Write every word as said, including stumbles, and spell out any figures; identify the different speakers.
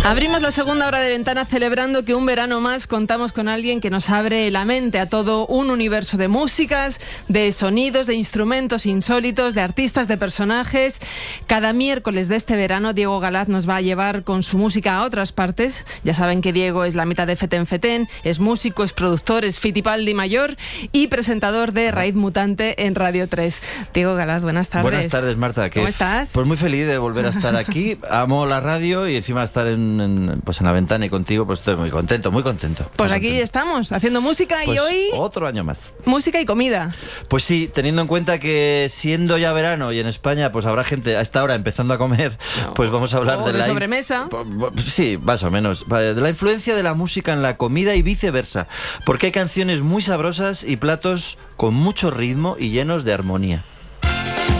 Speaker 1: Abrimos la segunda hora de Ventana celebrando que un verano más contamos con alguien que nos abre la mente a todo un universo de músicas, de sonidos, de instrumentos insólitos, de artistas, de personajes. Cada miércoles de este verano Diego Galaz nos va a llevar con su música a otras partes. Ya saben que Diego es la mitad de Feten Feten, es músico, es productor, es Fitipaldi mayor y presentador de Raíz Mutante en Radio tres. Diego Galaz, buenas tardes.
Speaker 2: Buenas tardes, Marta.
Speaker 1: ¿Cómo estás?
Speaker 2: Pues muy feliz de volver a estar aquí. Amo la radio y encima estar en En, pues en la ventana y contigo, pues estoy muy contento, muy contento.
Speaker 1: Pues
Speaker 2: muy
Speaker 1: aquí
Speaker 2: contento.
Speaker 1: Estamos, haciendo música
Speaker 2: pues
Speaker 1: y hoy...
Speaker 2: otro año más.
Speaker 1: Música y comida.
Speaker 2: Pues sí, teniendo en cuenta que siendo ya verano y en España pues habrá gente a esta hora empezando a comer, no. pues vamos a hablar
Speaker 1: oh,
Speaker 2: de,
Speaker 1: de
Speaker 2: la...
Speaker 1: sobremesa.
Speaker 2: Sí, más o menos. De la influencia de la música en la comida y viceversa. Porque hay canciones muy sabrosas y platos con mucho ritmo y llenos de armonía.